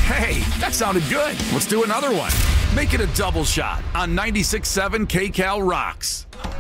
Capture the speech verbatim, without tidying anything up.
Hey, that sounded good. Let's do another one. Make it a double shot on ninety-six point seven K Cal Rocks.